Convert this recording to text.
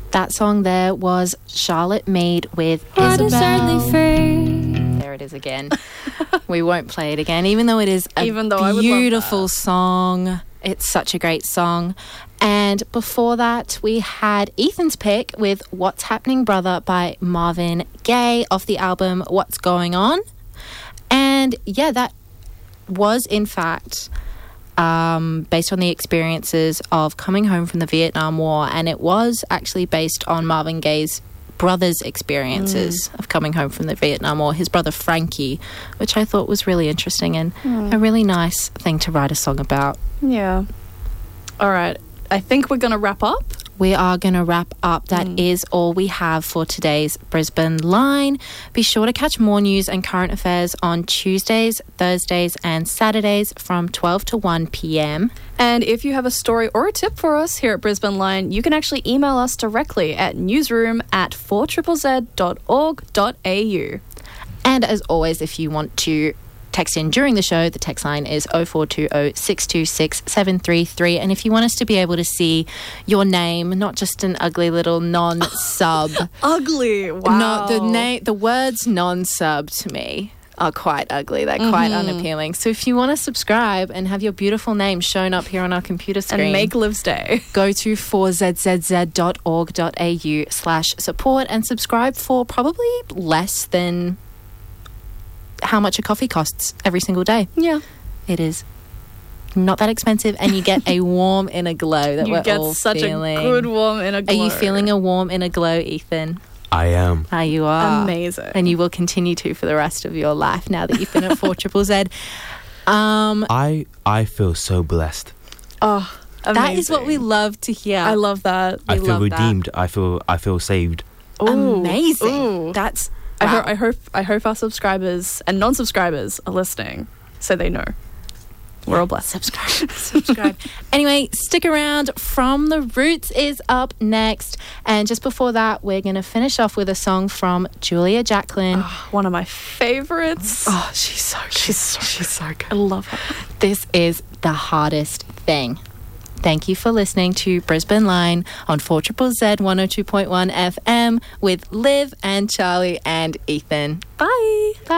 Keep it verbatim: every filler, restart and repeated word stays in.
That song there was Charlotte Mead with What is Isabel. earthly free? There it is again. We won't play it again, even though it is a Even though I would love beautiful that. song. It's such a great song. And before that, we had Ethan's pick with What's Happening Brother by Marvin Gaye off the album What's Going On. And yeah, that was in fact um, based on the experiences of coming home from the Vietnam War. And it was actually based on Marvin Gaye's brother's experiences mm. of coming home from the Vietnam War, his brother Frankie, which I thought was really interesting and mm. a really nice thing to write a song about. Yeah. All right. I think we're going to wrap up. We are going to wrap up. That Mm. is all we have for today's Brisbane Line. Be sure to catch more news and current affairs on Tuesdays, Thursdays and Saturdays from twelve to one p.m. And if you have a story or a tip for us here at Brisbane Line, you can actually email us directly at newsroom at four z z dot org dot a u. And as always, if you want to text in during the show, the text line is oh four two oh, six two six, seven three three. And if you want us to be able to see your name, not just an ugly little non-sub. Ugly. Wow. No, the name, the words non-sub to me are quite ugly. They're quite Mhm. unappealing. So if you want to subscribe and have your beautiful name shown up here on our computer screen, And make Liv's day. go to four z z z dot org dot a u slash support and subscribe for probably less than how much a coffee costs every single day. Yeah. It is not that expensive, and you get a warm inner glow that You we're get all such feeling. a good warm inner glow. Are you feeling a warm inner glow, Ethan? I am. Ah, you are. Amazing. And you will continue to for the rest of your life now that you've been at four Z Z Z. Um, I I feel so blessed. Oh, amazing. that is what we love to hear. I love that. I We feel love that. redeemed. I feel I feel saved. Ooh. Amazing. Ooh. That's I, wow. ho- I hope I hope our subscribers and non-subscribers are listening, so they know we're all blessed. Subscribe. Subscribe. Anyway, stick around. From the Roots is up next. And just before that, we're going to finish off with a song from Julia Jacqueline. Oh, one of my favorites. Oh, she's so good. she's so She's so I good. love her. This is The Hardest Thing. Thank you for listening to Brisbane Line on four Z Z Z one oh two point one F M with Liv and Charlie and Ethan. Bye. Bye.